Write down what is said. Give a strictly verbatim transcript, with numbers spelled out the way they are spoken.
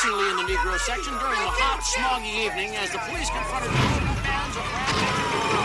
increasingly in the Negro section during the hot, smoggy evening as the police confronted the local bands of